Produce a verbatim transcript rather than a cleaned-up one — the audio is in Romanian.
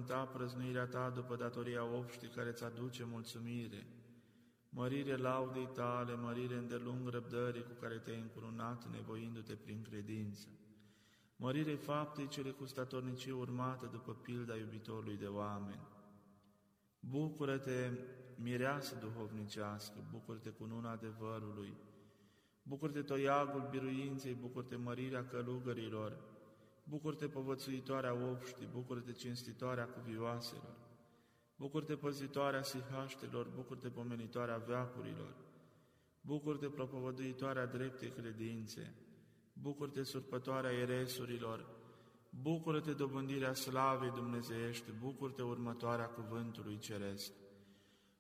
binecuvânta prăznuirea ta după datoria obștii care îți aduce mulțumire. Mărire laudei tale, mărire îndelung răbdării cu care te-ai încununat, nevoindu-te prin credință. Mărire faptei cele cu statornicie urmată după pilda iubitorului de oameni. Bucură-te, mireasă duhovnicească, bucură-te cununa adevărului, bucură-te toiagul biruinței, bucură-te mărirea călugărilor, bucură-te povățuitoarea obștii, bucură-te cinstitoarea cuvioaselor, bucură-te păzitoarea sihaștelor, bucură-te pomenitoarea veacurilor, bucură-te propovăduitoarea dreptei credințe, bucură-te surpătoarea eresurilor, bucură-te dobândirea slavei dumnezeiești, bucură-te următoarea cuvântului ceresc.